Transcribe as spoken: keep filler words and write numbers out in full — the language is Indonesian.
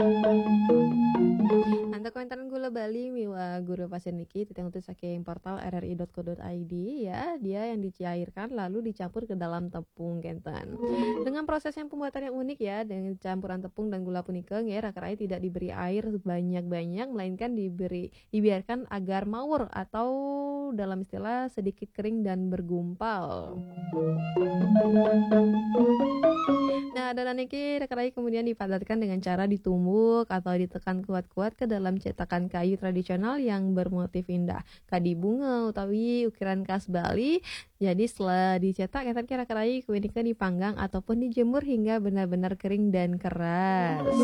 Untuk konten gula Bali miwa guru pasien niki titang saking portal r r i dot co dot i d ya, dia yang dicairkan lalu dicampur ke dalam tepung kenten. Dengan proses yang pembuatan yang unik ya, dengan campuran tepung dan gula punika nggih rakarai tidak diberi air banyak-banyak melainkan diberi dibiarkan agar mawur atau dalam istilah sedikit kering dan bergumpal. Nah, adonan niki rakarai kemudian dipadatkan dengan cara ditumbuk atau ditekan kuat-kuat ke dalam cetakan kayu tradisional yang bermotif indah. Kadi bunga utawi ukiran khas Bali. Jadi setelah dicetak keten ki rakarai kue nika dipanggang ataupun dijemur hingga benar-benar kering dan keras.